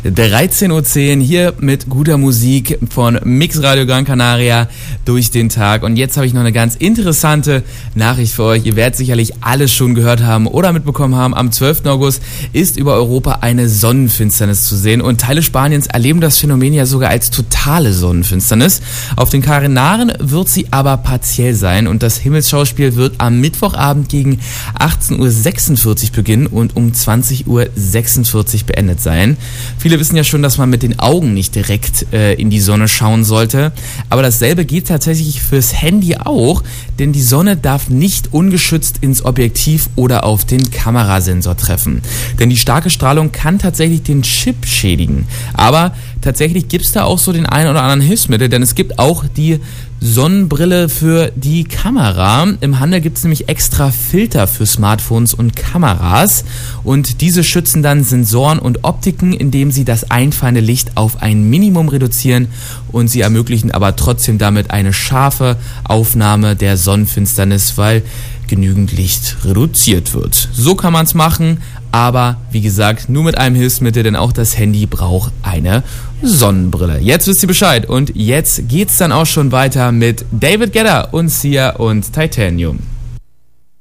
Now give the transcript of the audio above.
13:10 Uhr hier mit guter Musik von Mix Radio Gran Canaria durch den Tag. Und jetzt habe ich noch eine ganz interessante Nachricht für euch. Ihr werdet sicherlich alles schon gehört haben oder mitbekommen haben. Am 12. August ist über Europa eine Sonnenfinsternis zu sehen. Und Teile Spaniens erleben das Phänomen ja sogar als totale Sonnenfinsternis. Auf den Kanaren wird sie aber partiell sein. Und das Himmelsschauspiel wird am Mittwochabend gegen 18:46 Uhr beginnen und um 20:46 Uhr beendet sein. Viele wissen ja schon, dass man mit den Augen nicht direkt in die Sonne schauen sollte. Aber dasselbe geht tatsächlich fürs Handy auch, denn die Sonne darf nicht ungeschützt ins Objektiv oder auf den Kamerasensor treffen. Denn die starke Strahlung kann tatsächlich den Chip schädigen. Aber tatsächlich gibt es da auch so den einen oder anderen Hilfsmittel, denn es gibt auch die Sonnenbrille für die Kamera. Im Handel gibt es nämlich extra Filter für Smartphones und Kameras und diese schützen dann Sensoren und Optiken, indem sie das einfallende Licht auf ein Minimum reduzieren und sie ermöglichen aber trotzdem damit eine scharfe Aufnahme der Sonnenfinsternis, weil genügend Licht reduziert wird. So kann man es machen, aber wie gesagt, nur mit einem Hilfsmittel, denn auch das Handy braucht eine Sonnenbrille. Jetzt wisst ihr Bescheid und jetzt geht's dann auch schon weiter mit David Guetta und Sia und Titanium.